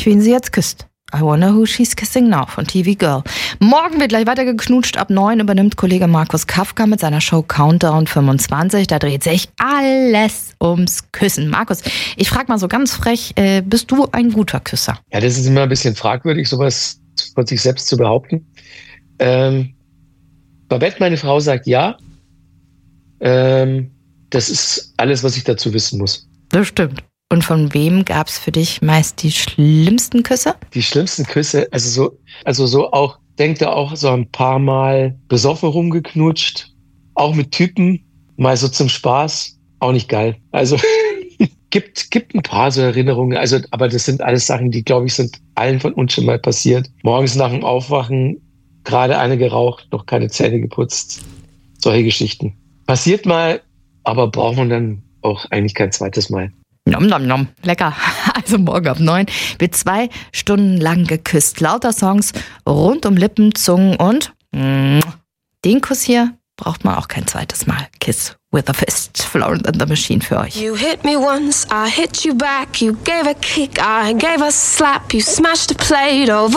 nicht, wen sie jetzt küsst. I Wonder Who She's Kissing Now von TV Girl. Morgen wird gleich weiter geknutscht. Ab 9 übernimmt Kollege Markus Kafka mit seiner Show Countdown 25. Da dreht sich alles ums Küssen. Markus, ich frage mal so ganz frech, bist du ein guter Küsser? Ja, das ist immer ein bisschen fragwürdig, sowas von sich selbst zu behaupten. Babette, meine Frau, sagt ja. Das ist alles, was ich dazu wissen muss. Das stimmt. Und von wem gab es für dich meist die schlimmsten Küsse? Die schlimmsten Küsse, also so auch, denkt er auch so ein paar Mal besoffen rumgeknutscht, auch mit Typen, mal so zum Spaß, auch nicht geil. Also gibt ein paar so Erinnerungen, aber das sind alles Sachen, die, glaube ich, sind allen von uns schon mal passiert. Morgens nach dem Aufwachen, gerade eine geraucht, noch keine Zähne geputzt. Solche Geschichten. Passiert mal, aber braucht man dann auch eigentlich kein zweites Mal. Nom, nom, nom. Lecker. Also morgen ab 9 wird 2 Stunden lang geküsst. Lauter Songs rund um Lippen, Zungen und den Kuss hier braucht man auch kein zweites Mal. Kiss with a Fist. Florence and the Machine für euch. You hit me once, I hit you back. You gave a kick, I gave a slap. You smashed a plate over